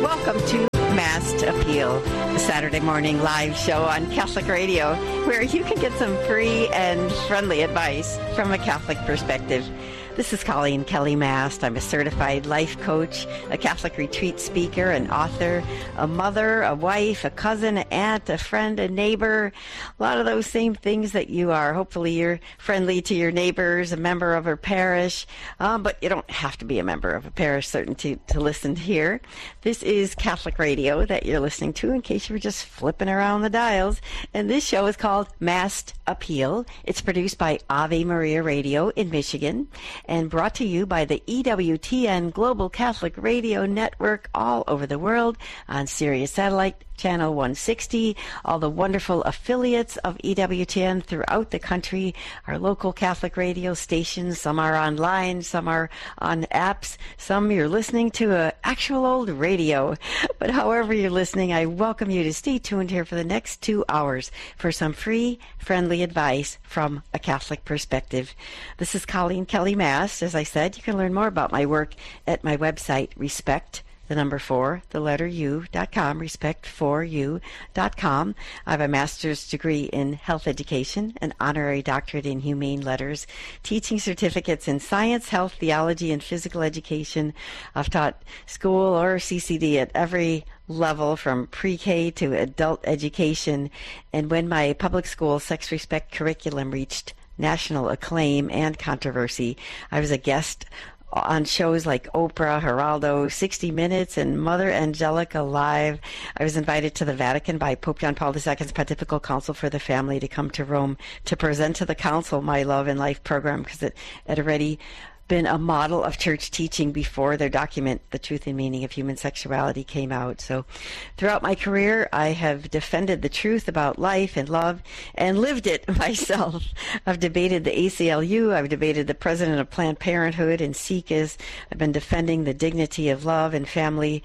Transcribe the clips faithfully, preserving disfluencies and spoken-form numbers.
Welcome to Mass to Appeal, the Saturday morning live show on Catholic Radio, where you can get some free and friendly advice from a Catholic perspective. This is Colleen Kelly Mast. I'm a certified life coach, a Catholic retreat speaker, an author, a mother, a wife, a cousin, an aunt, a friend, a neighbor, a lot of those same things that you are. Hopefully you're friendly to your neighbors, a member of a parish, um, but you don't have to be a member of a parish, certainly, to, to listen here. This is Catholic Radio that you're listening to, in case you were just flipping around the dials. And this show is called Mass Appeal. It's produced by Ave Maria Radio in Michigan, and brought to you by the E W T N Global Catholic Radio Network all over the world on Sirius Satellite Channel one sixty, all the wonderful affiliates of E W T N throughout the country, our local Catholic radio stations. Some are online, some are on apps, some you're listening to a actual old radio. But however you're listening, I welcome you to stay tuned here for the next two hours for some free, friendly advice from a Catholic perspective. This is Colleen Kelly Mast. As I said, you can learn more about my work at my website, Respect the number four, the letter U dot com, respect for you dot com. I have a master's degree in health education, an honorary doctorate in humane letters, teaching certificates in science, health, theology, and physical education. I've taught school or C C D at every level, from pre-K to adult education. And when my public school sex respect curriculum reached national acclaim and controversy, I was a guest on shows like Oprah, Geraldo, sixty minutes, and Mother Angelica Live. I was invited to the Vatican by Pope John Paul the Second's Pontifical Council for the Family to come to Rome to present to the Council my Love and Life program, because it had already been a model of church teaching before their document, The Truth and Meaning of Human Sexuality, came out. So throughout my career, I have defended the truth about life and love and lived it myself. I've debated the A C L U. I've debated the president of Planned Parenthood and SIECUS. I've been defending the dignity of love and family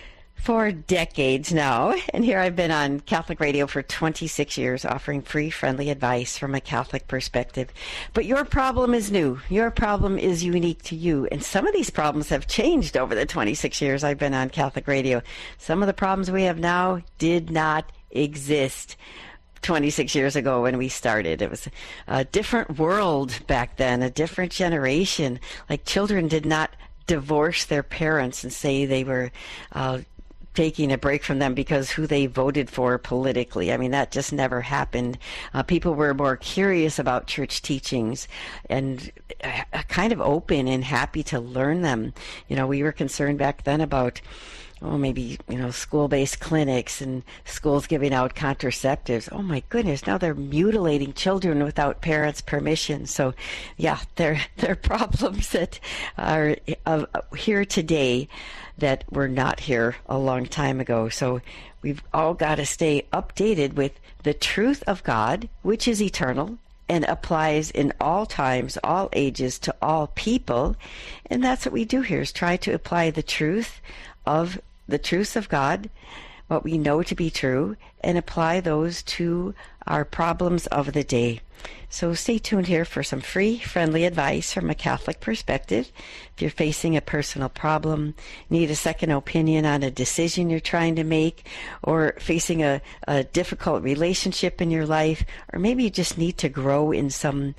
for decades now, and here I've been on Catholic Radio for twenty-six years, offering free, friendly advice from a Catholic perspective. But your problem is new. Your problem is unique to you, and some of these problems have changed over the twenty-six years I've been on Catholic Radio. Some of the problems we have now did not exist twenty-six years ago when we started. It was a different world back then, a different generation. Like, children did not divorce their parents and say they were uh, taking a break from them because who they voted for politically. I mean, that just never happened. Uh, people were more curious about church teachings and uh, kind of open and happy to learn them. You know, we were concerned back then about oh, maybe, you know, school-based clinics and schools giving out contraceptives. Oh, my goodness, now they're mutilating children without parents' permission. So, yeah, there, there are problems that are uh, here today that were not here a long time ago. So we've all got to stay updated with the truth of God, which is eternal and applies in all times, all ages, to all people. And that's what we do here, is try to apply the truth of the truths of God, what we know to be true, and apply those to our problems of the day. So stay tuned here for some free, friendly advice from a Catholic perspective. If you're facing a personal problem, need a second opinion on a decision you're trying to make, or facing a, a difficult relationship in your life, or maybe you just need to grow in some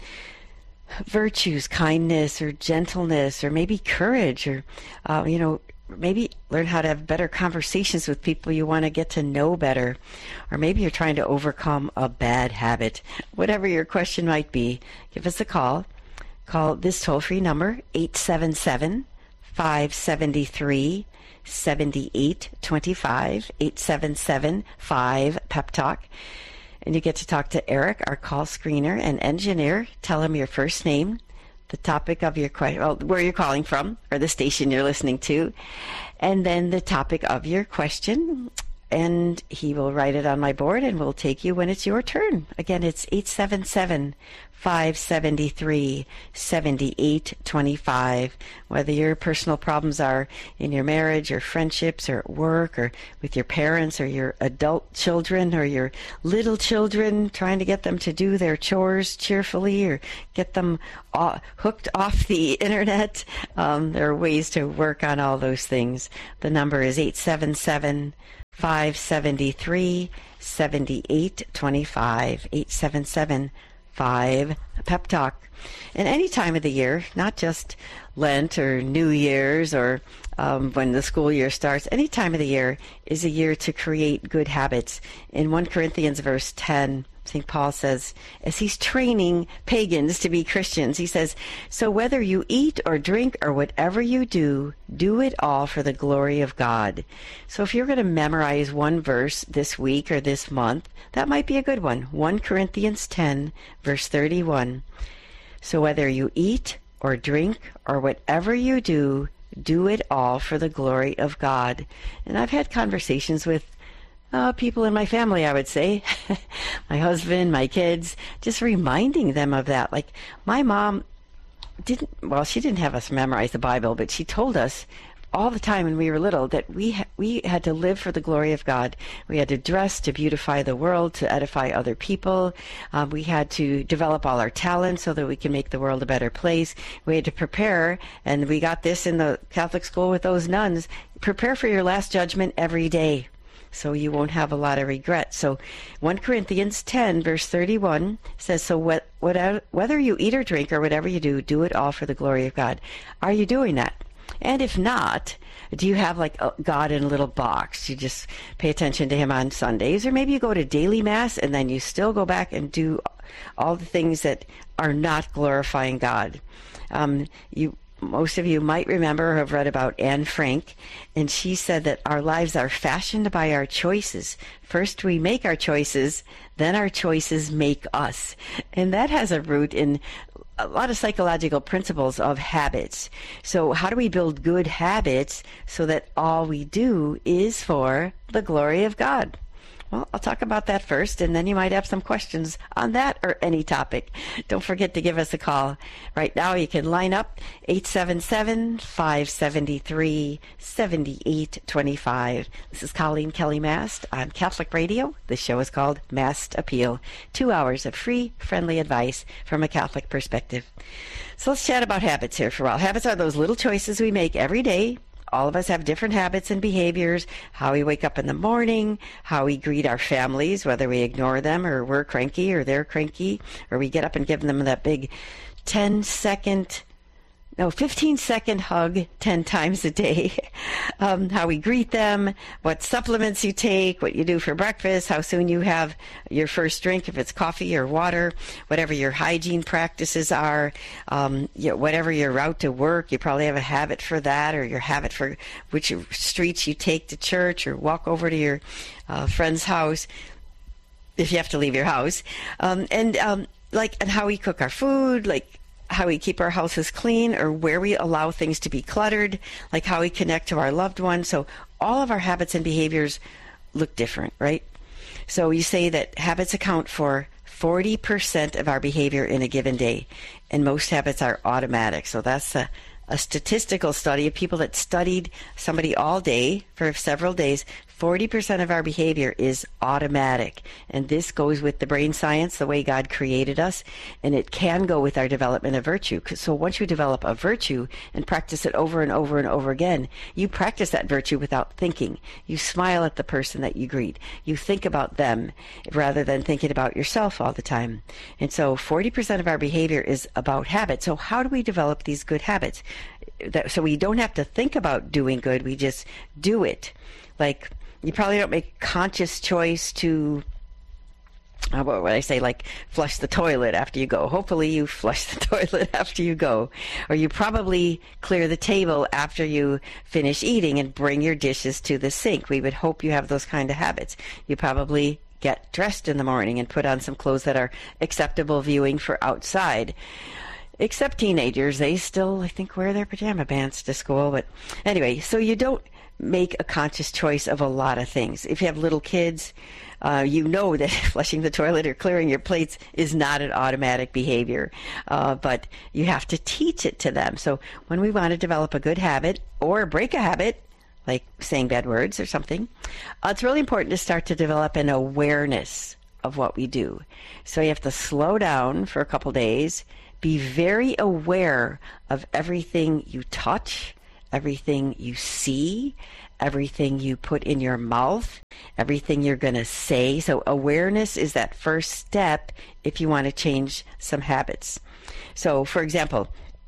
virtues, kindness, or gentleness, or maybe courage, or, uh, you know, maybe learn how to have better conversations with people you want to get to know better. Or maybe you're trying to overcome a bad habit. Whatever your question might be, give us a call. Call this toll-free number, eight seven seven, five seven three, seven eight two five, eight seven seven, five, Pep Talk. And you get to talk to Eric, our call screener and engineer. Tell him your first name, the topic of your question, well, where you're calling from, or the station you're listening to, and then the topic of your question. and he will write it on my board, and we'll take you when it's your turn. Again, it's eight seven seven, five seven three, seven eight two five. Whether your personal problems are in your marriage or friendships or at work or with your parents or your adult children or your little children, trying to get them to do their chores cheerfully or get them uh, hooked off the internet, um, there are ways to work on all those things. The number is eight seven seven, five seven three, seven eight two five, eight seven seven, five Pep Talk. And any time of the year, not just Lent or New Year's or um, when the school year starts, any time of the year is a year to create good habits. In First Corinthians verse ten, Saint Paul says, as he's training pagans to be Christians, he says, so whether you eat or drink or whatever you do, do it all for the glory of God. So if you're going to memorize one verse this week or this month, that might be a good one. First Corinthians ten, verse thirty-one. So whether you eat or drink or whatever you do, do it all for the glory of God. And I've had conversations with Uh, people in my family, I would say, my husband, my kids, just reminding them of that. Like my mom didn't, well, she didn't have us memorize the Bible, but she told us all the time when we were little that we ha- we had to live for the glory of God. We had to dress to beautify the world, to edify other people. Um, we had to develop all our talents so that we can make the world a better place. We had to prepare, and we got this in the Catholic school with those nuns, prepare for your last judgment every day, so you won't have a lot of regret. So First Corinthians ten, verse thirty-one says, so what, whatever, whether you eat or drink or whatever you do, do it all for the glory of God. Are you doing that? And if not, do you have like a God in a little box? You just pay attention to him on Sundays, or maybe you go to daily mass and then you still go back and do all the things that are not glorifying God. Um, you Most of you might remember or have read about Anne Frank, and she said that our lives are fashioned by our choices. First we make our choices, then our choices make us. And that has a root in a lot of psychological principles of habits. So how do we build good habits so that all we do is for the glory of God? Well, I'll talk about that first, and then you might have some questions on that or any topic. Don't forget to give us a call. Right now you can line up eight seven seven, five seven three, seven eight two five. This is Colleen Kelly Mast on Catholic Radio. The show is called Mast Appeal. Two hours of free, friendly advice from a Catholic perspective. So let's chat about habits here for a while. Habits are those little choices we make every day. All of us have different habits and behaviors, how we wake up in the morning, how we greet our families, whether we ignore them or we're cranky or they're cranky, or we get up and give them that big ten second, no, fifteen second hug ten times a day, um, how we greet them, what supplements you take, what you do for breakfast, how soon you have your first drink, if it's coffee or water, whatever your hygiene practices are, um, you know, whatever your route to work, you probably have a habit for that, or your habit for which streets you take to church or walk over to your uh, friend's house if you have to leave your house, um, and um, like and how we cook our food, like how we keep our houses clean, or where we allow things to be cluttered, like how we connect to our loved ones. So all of our habits and behaviors look different, right? So you say that habits account for forty percent of our behavior in a given day, and most habits are automatic. So that's a, a statistical study of people that studied somebody all day for several days. forty percent of our behavior is automatic, and this goes with the brain science, the way God created us, and it can go with our development of virtue. So once you develop a virtue and practice it over and over and over again, you practice that virtue without thinking. You smile at the person that you greet. You think about them rather than thinking about yourself all the time. And so forty percent of our behavior is about habit. So how do we develop these good habits? That, so we don't have to think about doing good, we just do it. Like, you probably don't make a conscious choice to, uh, what would I say, like flush the toilet after you go. Hopefully you flush the toilet after you go. Or you probably clear the table after you finish eating and bring your dishes to the sink. We would hope you have those kind of habits. You probably get dressed in the morning and put on some clothes that are acceptable viewing for outside. Except teenagers, they still, I think, wear their pajama pants to school. But anyway, so you don't make a conscious choice of a lot of things. If you have little kids, uh, you know that flushing the toilet or clearing your plates is not an automatic behavior, uh, but you have to teach it to them. So when we want to develop a good habit or break a habit, like saying bad words or something, uh, it's really important to start to develop an awareness of what we do. So you have to slow down for a couple days, be very aware of everything you touch, everything you see, everything you put in your mouth, everything you're going to say. So awareness is that first step if you want to change some habits. So, for example,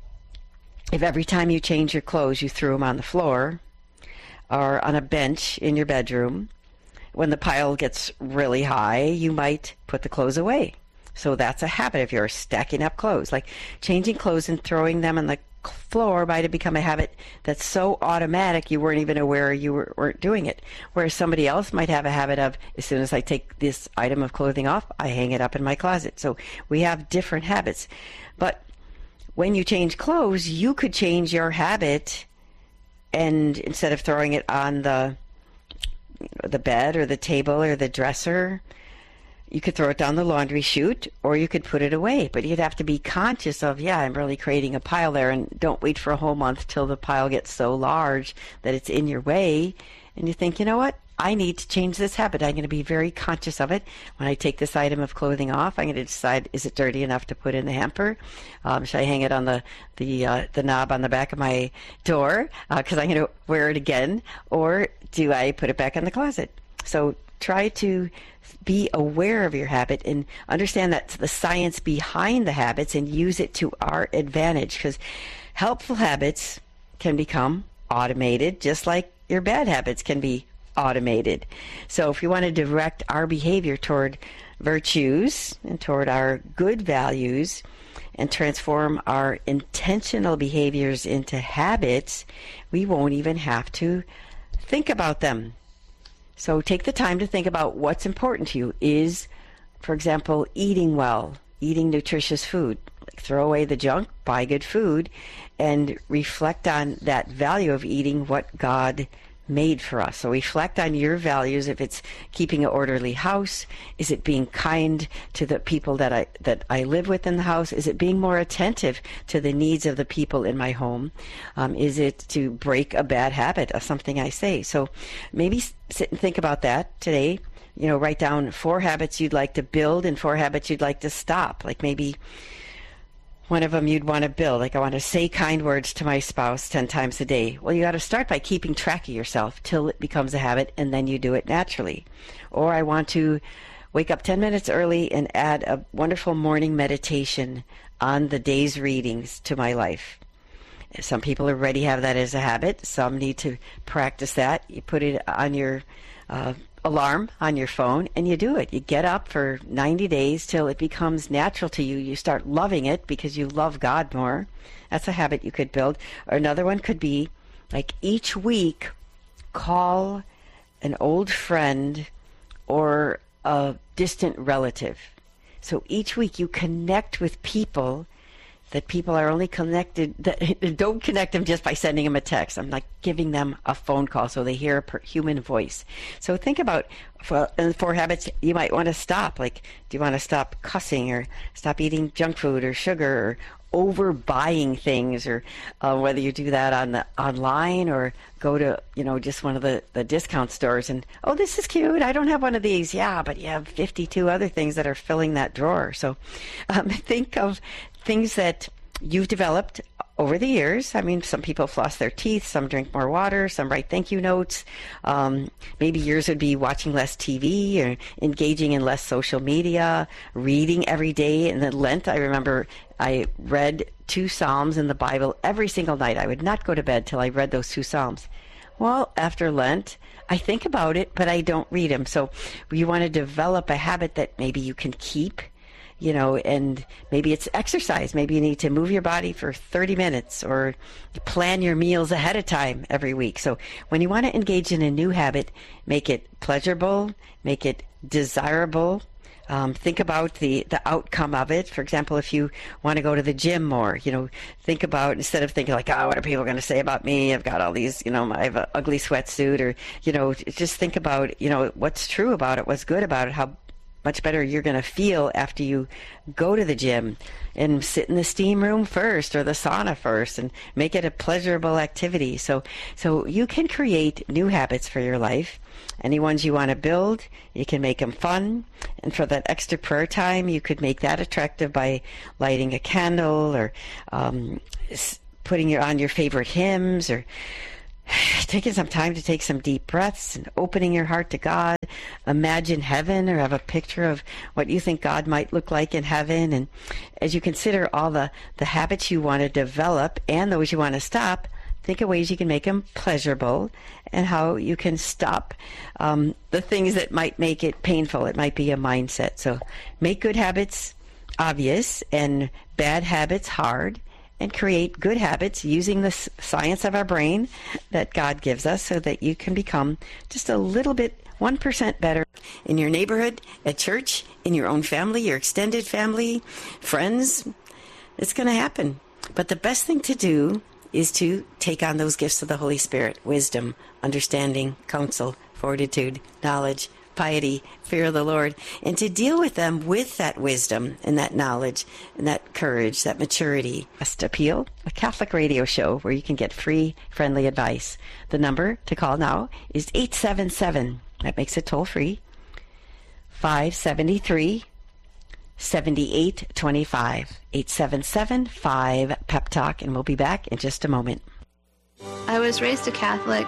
if every time you change your clothes you threw them on the floor or on a bench in your bedroom, when the pile gets really high, you might put the clothes away. So that's a habit if you're stacking up clothes. Like changing clothes and throwing them on the floor might have become a habit that's so automatic you weren't even aware you were, weren't doing it. Whereas somebody else might have a habit of, as soon as I take this item of clothing off, I hang it up in my closet. So we have different habits. But when you change clothes, you could change your habit, and instead of throwing it on the you know, the bed or the table or the dresser, you could throw it down the laundry chute, or you could put it away. But you'd have to be conscious of, yeah, I'm really creating a pile there, and don't wait for a whole month till the pile gets so large that it's in your way. And you think, you know what? I need to change this habit. I'm going to be very conscious of it. When I take this item of clothing off, I'm going to decide, is it dirty enough to put in the hamper? Um, should I hang it on the the uh, the knob on the back of my door because uh, I'm going to wear it again? Or do I put it back in the closet? So try to be aware of your habit and understand that the science behind the habits and use it to our advantage, because helpful habits can become automated just like your bad habits can be automated. So if you want to direct our behavior toward virtues and toward our good values and transform our intentional behaviors into habits, we won't even have to think about them. So take the time to think about what's important to you. Is, for example, eating well, eating nutritious food. Like throw away the junk, buy good food, and reflect on that value of eating what God made for us. So reflect on your values. If it's keeping an orderly house, is it being kind to the people that I that I live with in the house? Is it being more attentive to the needs of the people in my home? Um, is it to break a bad habit of something I say? So maybe sit and think about that today. You know, write down four habits you'd like to build and four habits you'd like to stop. Like maybe one of them you'd want to build, like I want to say kind words to my spouse ten times a day. Well, you got to start by keeping track of yourself till it becomes a habit, and then you do it naturally. Or I want to wake up ten minutes early and add a wonderful morning meditation on the day's readings to my life. Some people already have that as a habit. Some need to practice that. You put it on your uh, alarm on your phone and you do it. You get up for ninety days till it becomes natural to you. You start loving it because you love God more. That's a habit you could build. Or another one could be like each week call an old friend or a distant relative. So each week you connect with people that people are only connected, that don't connect them just by sending them a text. I'm like giving them a phone call so they hear a per human voice. So think about for, uh, four habits you might want to stop. Like, do you want to stop cussing or stop eating junk food or sugar or overbuying things, or uh, whether you do that on the online or go to, you know, just one of the, the discount stores and, oh, this is cute. I don't have one of these. Yeah, but you have fifty-two other things that are filling that drawer. So um, think of things that you've developed over the years. I mean, some people floss their teeth, some drink more water, some write thank you notes. Um, maybe yours would be watching less T V or engaging in less social media, reading every day. In the Lent, I remember I read two Psalms in the Bible every single night. I would not go to bed till I read those two Psalms. Well, after Lent, I think about it, but I don't read them. So you want to develop a habit that maybe you can keep. You know, and maybe it's exercise. Maybe you need to move your body for thirty minutes, or plan your meals ahead of time every week. So when you want to engage in a new habit, make it pleasurable, make it desirable, Um, think about the, the outcome of it. For example, if you want to go to the gym more, you know, think about, instead of thinking like, oh, what are people going to say about me? I've got all these, you know, I have an ugly sweatsuit, or, you know, just think about, you know, what's true about it, what's good about it, how much better you're going to feel after you go to the gym, and sit in the steam room first or the sauna first and make it a pleasurable activity. So, so you can create new habits for your life. Any ones you want to build, you can make them fun. And for that extra prayer time, you could make that attractive by lighting a candle, or um, putting your, on your favorite hymns, or taking some time to take some deep breaths and opening your heart to God. Imagine heaven, or have a picture of what you think God might look like in heaven. And as you consider all the, the habits you want to develop and those you want to stop, think of ways you can make them pleasurable, and how you can stop um, the things that might make it painful. It might be a mindset. So make good habits obvious and bad habits hard, and create good habits using the science of our brain that God gives us, so that you can become just a little bit, one percent better in your neighborhood, at church, in your own family, your extended family, friends. It's going to happen. But the best thing to do is to take on those gifts of the Holy Spirit: wisdom, understanding, counsel, fortitude, knowledge, piety, fear of the Lord, and to deal with them with that wisdom and that knowledge and that courage, that maturity. Just Appeal, a Catholic radio show where you can get free, friendly advice. The number to call now is eight seven seven, that makes it toll free, five seven three, seven eight two five, eight seven seven, five, pep talk, and we'll be back in just a moment. I was raised a Catholic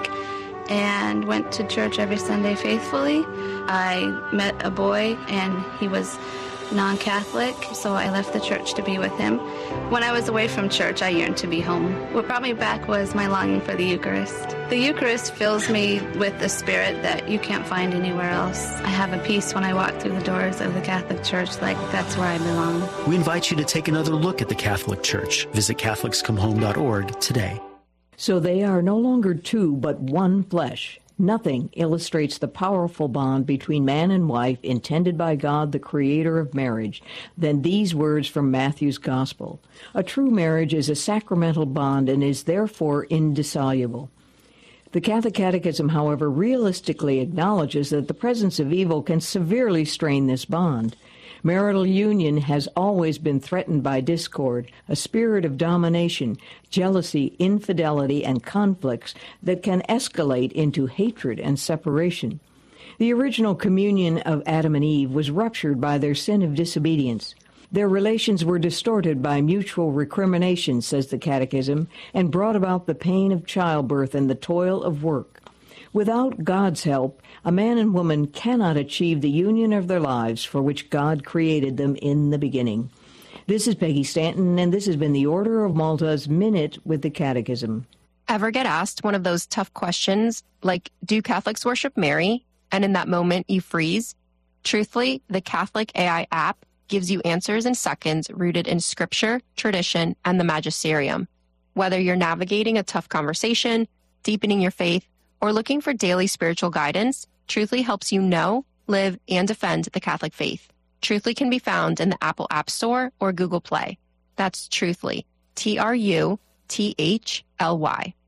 and went to church every Sunday faithfully. I met a boy, and he was non-Catholic, so I left the church to be with him. When I was away from church, I yearned to be home. What brought me back was my longing for the Eucharist. The Eucharist fills me with a spirit that you can't find anywhere else. I have a peace when I walk through the doors of the Catholic Church, like that's where I belong. We invite you to take another look at the Catholic Church. Visit Catholics Come Home dot org today. So they are no longer two, but one flesh. Nothing illustrates the powerful bond between man and wife intended by God, the creator of marriage, than these words from Matthew's Gospel. A true marriage is a sacramental bond and is therefore indissoluble. The Catholic Catechism, however, realistically acknowledges that the presence of evil can severely strain this bond. Marital union has always been threatened by discord, a spirit of domination, jealousy, infidelity, and conflicts that can escalate into hatred and separation. The original communion of Adam and Eve was ruptured by their sin of disobedience. Their relations were distorted by mutual recrimination, says the Catechism, and brought about the pain of childbirth and the toil of work. Without God's help, a man and woman cannot achieve the union of their lives for which God created them in the beginning. This is Peggy Stanton, and this has been the Order of Malta's Minute with the Catechism. Ever get asked one of those tough questions, like, do Catholics worship Mary? And in that moment, you freeze? Truthfully, the Catholic A I app gives you answers in seconds rooted in scripture, tradition, and the magisterium. Whether you're navigating a tough conversation, deepening your faith, or looking for daily spiritual guidance, Truthfully helps you know, live, and defend the Catholic faith. Truthfully can be found in the Apple App Store or Google Play. That's Truthfully, T R U T H L Y.